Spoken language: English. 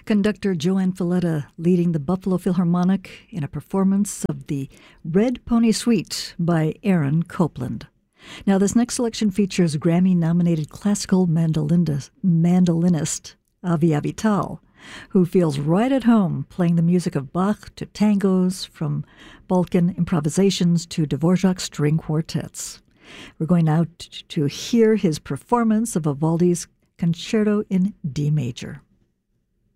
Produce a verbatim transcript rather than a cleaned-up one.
Conductor Joanne Falletta leading the Buffalo Philharmonic in a performance of the Red Pony Suite by Aaron Copland. Now, this next selection features Grammy-nominated classical mandolinist, mandolinist Avi Avital, who feels right at home playing the music of Bach to tangos, from Balkan improvisations to Dvorak string quartets. We're going now t- to hear his performance of Vivaldi's Concerto in D major.